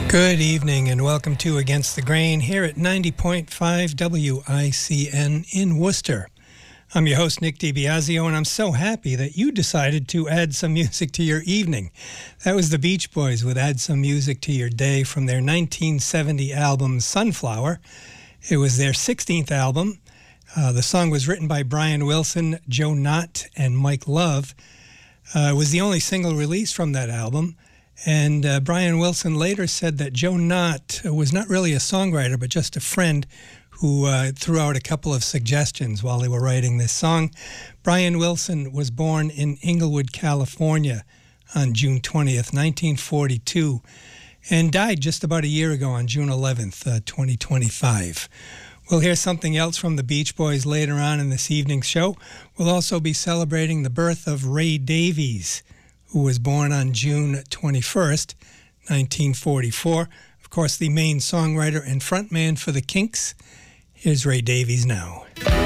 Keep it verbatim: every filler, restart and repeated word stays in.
Good evening and welcome to Against the Grain here at ninety point five W I C N in Worcester. I'm your host, Nick DiBiasio, and I'm so happy that you decided to add some music to your evening. That was the Beach Boys with Add Some Music to Your Day from their nineteen seventy album, Sunflower. It was their sixteenth album. Uh, the song was written by Brian Wilson, Joe Knott, and Mike Love. Uh, it was the only single released from that album. And uh, Brian Wilson later said that Joe Knott was not really a songwriter, but just a friend who uh, threw out a couple of suggestions while they were writing this song. Brian Wilson was born in Inglewood, California on June twentieth, nineteen forty-two, and died just about a year ago on June eleventh, uh, twenty twenty-five. We'll hear something else from the Beach Boys later on in this evening's show. We'll also be celebrating the birth of Ray Davies, who was born on June twenty-first, nineteen forty-four. Of course, the main songwriter and frontman for the Kinks. Here's Ray Davies now.